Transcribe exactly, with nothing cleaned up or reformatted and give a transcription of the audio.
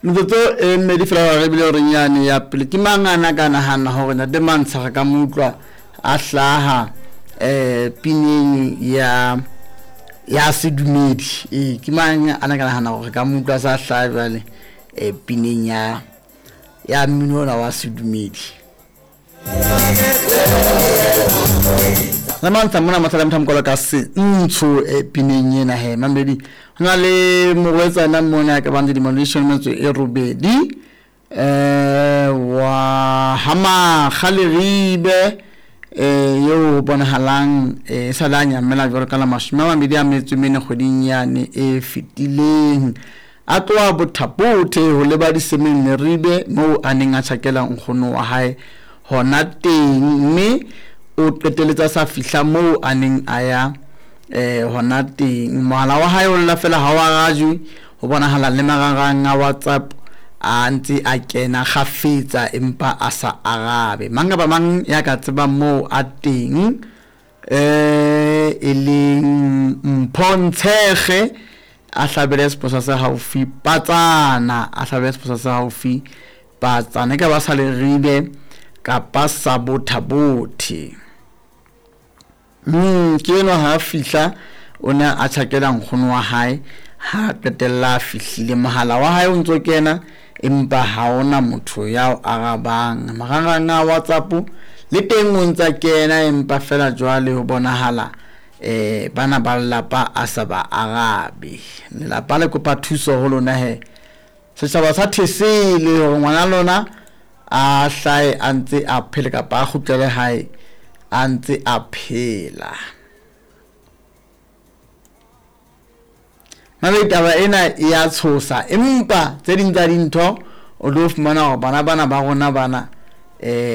Motso e mmedi fela re bile re nyane ya pele ke mangana kana hana hore na de mantsha ka mutlwa a hlaha eh pineng ya ya sedumedi e ke manga ana kana hana hore ka mutlwa sa hlaha jwale e pineng ya ya minona wa sedumedi Namantsa mona mathala mthamkola ka se ntso e pineng ena he mambedi hona le morwetsana mona ka bandi demolition metso e robedi eh wa hama khaleribe eh yo bona halang e salanya mela jwalo kala mashima mambedi a metso mene kgoding yane e fitileng a tloa bothapothe ho leba di semeng ribe mo aneng a tshakela nkgono wa hae hona teng mme o qeteletsa sa fihla mo aneng aya eh hona teng mohala wa hae o lla fela ha wa raju ho bonahala le marang a WhatsApp a ntse a kena khafetsa empa a sa arabe manga ba mang ya ka tseba mo a teng eh eleng Mpontshege a hlabele sposa sa haufi patsana a hlabele sposa sa haufi patsana ka ba sa le ribe ka pasa bothabothi mm ke no ha fihla ona a tshakela nkgono wa hae ha qetella fihlile mohala wa hae o ntso kena empa ha ona motho ya arabang marang a WhatsApp le teng o ntsa kena empa fela jwale ho bonahala eh bana ba lapa a sa ba arabe le lapa le kopa thuso ho lona he se sa ba sa thesele ho ngwana lona a hlae antse a phele ka ba khutlele hae antse a phela mane taba ena ya tshosa empa tse ding tsa dintho o lo fumana hore bana bana ba rona bana eh